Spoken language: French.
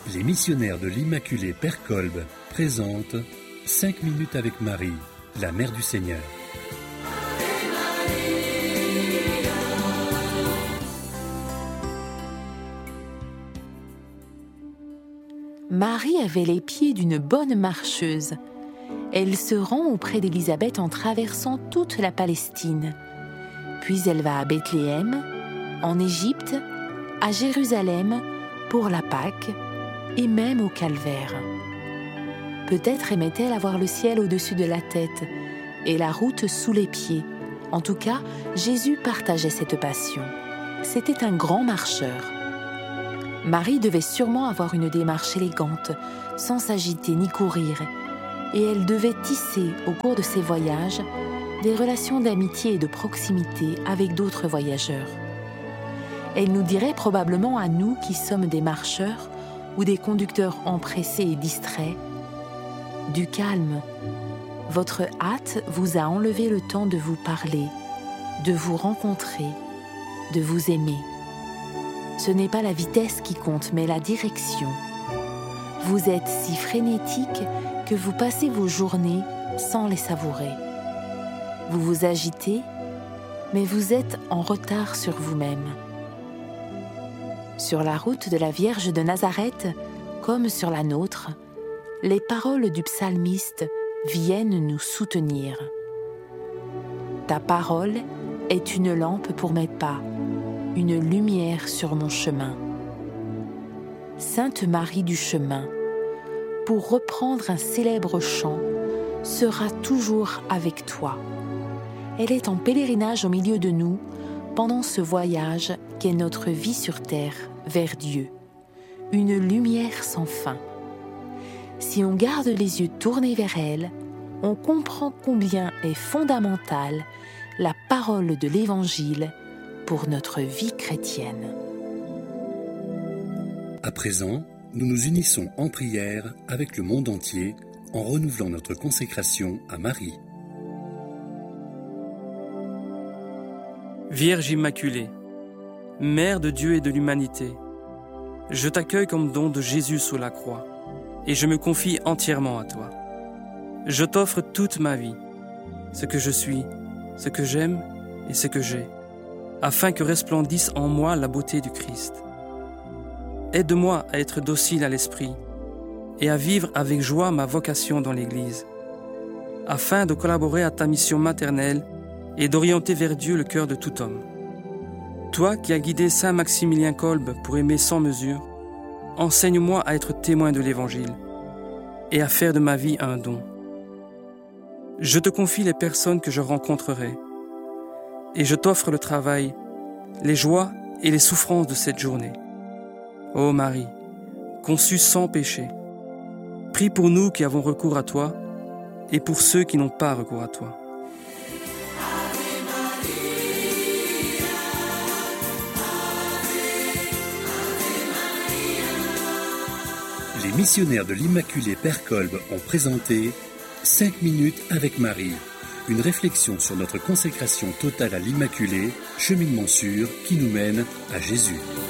Les missionnaires de l'Immaculée Père Kolb présentent 5 minutes avec Marie, la Mère du Seigneur. Marie avait les pieds d'une bonne marcheuse. Elle se rend auprès d'Élisabeth en traversant toute la Palestine. Puis elle va à Bethléem, en Égypte, à Jérusalem pour la Pâque et même au Calvaire. Peut-être aimait-elle avoir le ciel au-dessus de la tête et la route sous les pieds. En tout cas, Jésus partageait cette passion. C'était un grand marcheur. Marie devait sûrement avoir une démarche élégante, sans s'agiter ni courir, et elle devait tisser, au cours de ses voyages, des relations d'amitié et de proximité avec d'autres voyageurs. Elle nous dirait probablement à nous qui sommes des marcheurs ou des conducteurs empressés et distraits: du calme, votre hâte vous a enlevé le temps de vous parler, de vous rencontrer, de vous aimer. Ce n'est pas la vitesse qui compte, mais la direction. Vous êtes si frénétique que vous passez vos journées sans les savourer. Vous vous agitez, mais vous êtes en retard sur vous-même. Sur la route de la Vierge de Nazareth, comme sur la nôtre, les paroles du psalmiste viennent nous soutenir. Ta parole est une lampe pour mes pas, une lumière sur mon chemin. Sainte Marie du chemin, pour reprendre un célèbre chant, sera toujours avec toi. Elle est en pèlerinage au milieu de nous pendant ce voyage qu'est notre vie sur terre vers Dieu, une lumière sans fin. Si on garde les yeux tournés vers elle, on comprend combien est fondamentale la parole de l'Évangile pour notre vie chrétienne. À présent, nous nous unissons en prière avec le monde entier en renouvelant notre consécration à Marie. Vierge Immaculée, Mère de Dieu et de l'humanité, je t'accueille comme don de Jésus sous la croix et je me confie entièrement à toi. Je t'offre toute ma vie, ce que je suis, ce que j'aime et ce que j'ai, afin que resplendisse en moi la beauté du Christ. Aide-moi à être docile à l'esprit et à vivre avec joie ma vocation dans l'Église, afin de collaborer à ta mission maternelle et d'orienter vers Dieu le cœur de tout homme. Toi qui as guidé Saint Maximilien Kolb pour aimer sans mesure, enseigne-moi à être témoin de l'Évangile et à faire de ma vie un don. Je te confie les personnes que je rencontrerai et je t'offre le travail, les joies et les souffrances de cette journée. Ô Marie, conçue sans péché, prie pour nous qui avons recours à toi et pour ceux qui n'ont pas recours à toi. Les missionnaires de l'Immaculée Père Kolb ont présenté 5 minutes avec Marie, une réflexion sur notre consécration totale à l'Immaculée, cheminement sûr qui nous mène à Jésus.